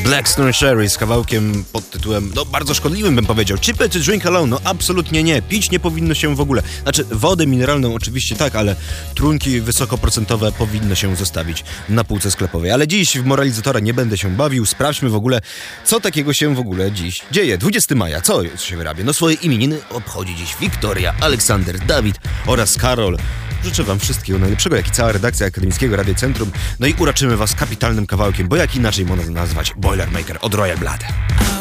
Blackstone Sherry z kawałkiem pod tytułem, no bardzo szkodliwym bym powiedział. Cheaper to drink alone, no absolutnie nie. Pić nie powinno się w ogóle. Znaczy wodę mineralną oczywiście tak, ale trunki wysokoprocentowe powinno się zostawić na półce sklepowej. Ale dziś w moralizatora nie będę się bawił. Sprawdźmy w ogóle, co takiego się w ogóle dziś dzieje. 20 maja, co się wyrabia? No swoje imieniny obchodzi dziś Wiktoria, Aleksander, Dawid oraz Karol. Życzę wam wszystkiego najlepszego, jak i cała redakcja Akademickiego Radia Centrum. No i uraczymy was kapitalnym kawałkiem, bo jak inaczej można nazwać Boilermaker od Royal Blood.